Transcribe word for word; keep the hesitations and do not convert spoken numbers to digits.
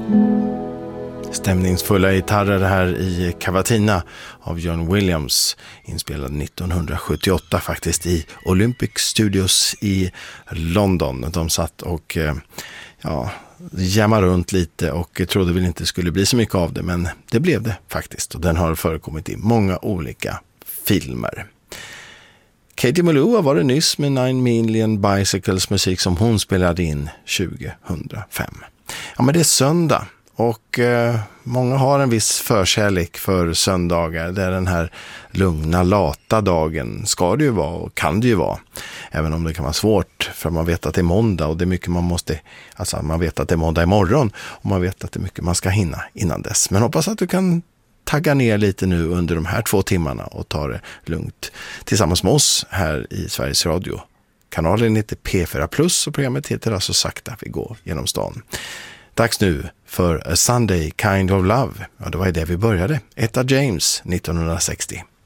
Stämningsfulla gitarrer här i Cavatina av John Williams, inspelad nittonhundrasjuttioåtta faktiskt i Olympic Studios i London. De satt och ja, jammade runt lite och trodde väl inte skulle bli så mycket av det, men det blev det faktiskt, och den har förekommit i många olika filmer. Katie Melua var det nyss med Nine Million Bicycles, musik som hon spelade in tjugohundrafem. Ja, men det är söndag. Och eh, många har en viss förkärlek för söndagar. Det är den här lugna, lata dagen. Ska det ju vara och kan det ju vara. Även om det kan vara svårt, för man vet att det är måndag och det är mycket man måste, alltså man vet att det är måndag imorgon och man vet att det är mycket man ska hinna innan dess. Men hoppas att du kan tagga ner lite nu under de här två timmarna och ta det lugnt tillsammans med oss här i Sveriges Radio. Kanalen heter P fyra plus och programmet heter alltså Sakta vi går genom stan. Dags nu för A Sunday Kind of Love. Ja, det var det vi började. Etta James nittonhundrasextio.